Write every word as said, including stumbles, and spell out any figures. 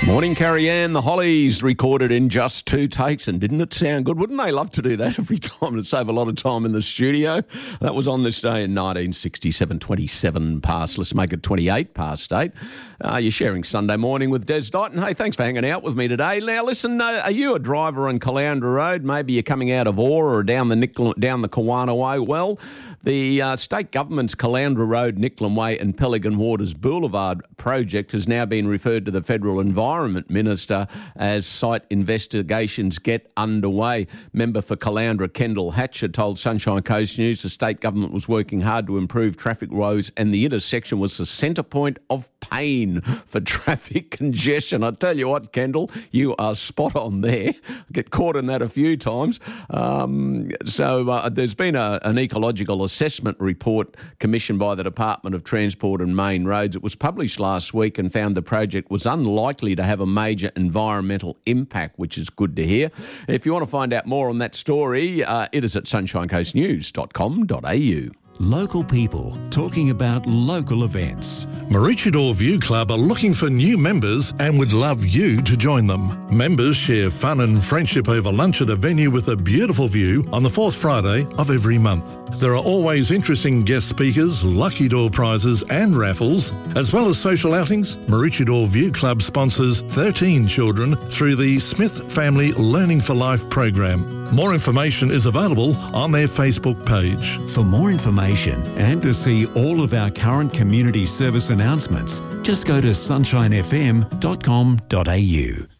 Morning, Carrie Ann. The Hollies recorded in just two takes, and didn't it sound good? Wouldn't they love to do that every time and save a lot of time in the studio? That was on this day in nineteen sixty-seven, twenty-seven past. Let's make it twenty-eight past eight. Uh, you're sharing Sunday morning with Des Dighton. Hey, thanks for hanging out with me today. Now, listen, uh, are you a driver on Caloundra Road? Maybe you're coming out of Aura or down the Nickel, down the Kawana Way. Well, the uh, state government's Caloundra Road, Nicklin Way and Pelican Waters Boulevard project has now been referred to the Federal Environment Minister as site investigations get underway. Member for Caloundra, Kendall Hatcher, told Sunshine Coast News the state government was working hard to improve traffic roads and the intersection was the centre point of pain for traffic congestion. I tell you what, Kendall, you are spot on there. I get caught in that a few times. Um, so uh, there's been a, an ecological assessment report commissioned by the Department of Transport and Main Roads. It was published last week and found the project was unlikely to have a major environmental impact, which is good to hear. If you want to find out more on that story, uh, it is at sunshine coast news dot com dot a u. Local people talking about local events. Maroochydore View Club are looking for new members and would love you to join them. Members share fun and friendship over lunch at a venue with a beautiful view on the fourth Friday of every month. There are always interesting guest speakers, lucky door prizes and raffles, as well as social outings. Maroochydore View Club sponsors thirteen children through the Smith Family Learning for Life program. More information is available on their Facebook page. For more information and to see all of our current community service announcements, just go to sunshine f m dot com dot a u.